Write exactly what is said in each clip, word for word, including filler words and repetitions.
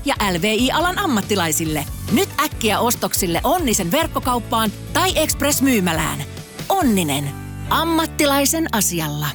ja L V I-alan ammattilaisille. Nyt äkkiä ostoksille Onnisen verkkokauppaan tai Express-myymälään. Onninen. Ammattilaisen asialla.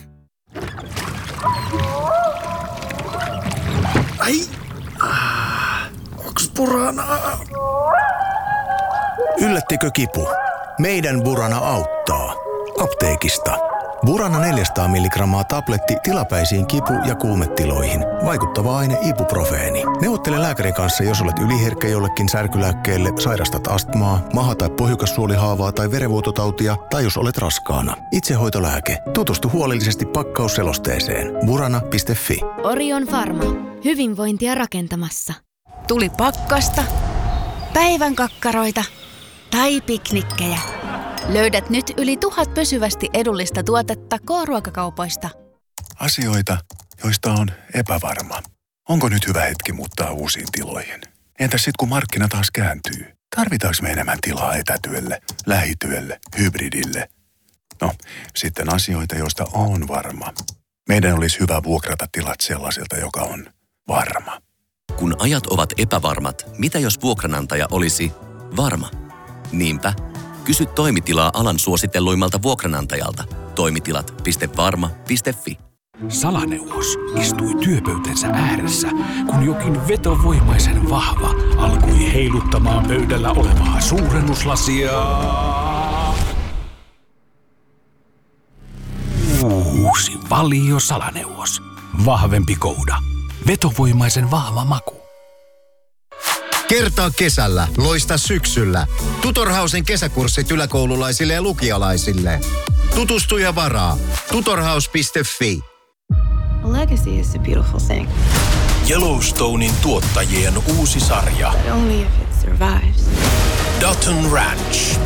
Ai! Ah, onks Buranaa? Yllättikö kipu? Meidän Burana auttaa. Apteekista. Burana neljäsataa milligrammaa tabletti tilapäisiin kipu- ja kuumetiloihin. Vaikuttava aine ibuprofeeni. Neuvottele lääkärin kanssa, jos olet yliherkkä jollekin särkylääkkeelle, sairastat astmaa, maha- tai pohjukassuolihaavaa tai verenvuototautia, tai jos olet raskaana. Itsehoitolääke. Tutustu huolellisesti pakkausselosteeseen. burana piste fi. Orion Pharma. Hyvinvointia rakentamassa. Tuli pakkasta, päivän kakkaroita tai piknikkejä. Löydät nyt yli tuhat pysyvästi edullista tuotetta K-ruokakaupoista. Asioita, joista on epävarma. Onko nyt hyvä hetki muuttaa uusiin tiloihin? Entäs sit kun markkina taas kääntyy? Tarvitaanko me enemmän tilaa etätyölle, lähityölle, hybridille? No, sitten asioita, joista on varma. Meidän olisi hyvä vuokrata tilat sellaiselta, joka on varma. Kun ajat ovat epävarmat, mitä jos vuokranantaja olisi varma? Niinpä. Kysy toimitilaa alan suositelluimmalta vuokranantajalta. Toimitilat piste varma piste fi. Salaneuvos istui työpöytänsä ääressä, kun jokin vetovoimaisen vahva alkoi heiluttamaan pöydällä olevaa suurennuslasia. Uusi Valio Salaneuvos. Vahvempi kouda. Vetovoimaisen vahva maku. Kertaa kesällä, loista syksyllä. Tutorhausen kesäkurssit yläkoululaisille ja lukialaisille. Tutustu ja varaa. tutorhaus piste fi. A legacy is a beautiful thing. Yellowstonein tuottajien uusi sarja. But only if it survives. Dutton Ranch.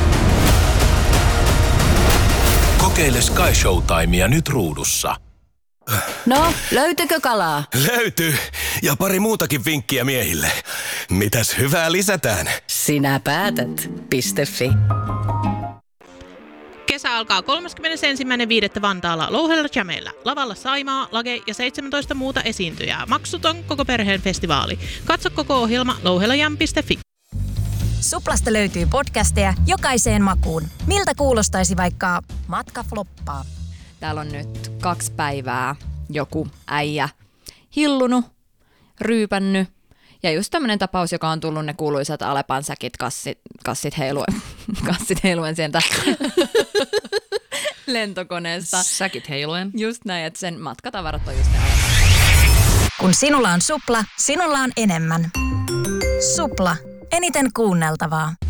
Kokeile Sky Showtimea nyt ruudussa. No, löytyykö kalaa? Löytyy. Ja pari muutakin vinkkiä miehille. Mitäs hyvää lisätään? Sinä päätät. .fi. Kesä alkaa kolmaskymmenesensimmäinen viidettä Vantaalla Louhella Jamella. Lavalla Saimaa, Lage ja seitsemäntoista muuta esiintyjää. Maksuton koko perheen festivaali. Katso koko ohjelma louhelajam piste fi. Suplasta löytyy podcasteja jokaiseen makuun. Miltä kuulostaisi vaikka matka floppaa? Täällä on nyt kaksi päivää joku äijä hillunut, ryypännyt. Ja just tämmönen tapaus, joka on tullut ne kuuluisat Alepan säkit, kassit, kassit heiluen, kassit heiluen sieltä lentokoneesta. Säkit heiluen. Just näin, että sen matkatavarat on just ne. Kun sinulla on Supla, sinulla on enemmän. Supla. Eniten kuunneltavaa.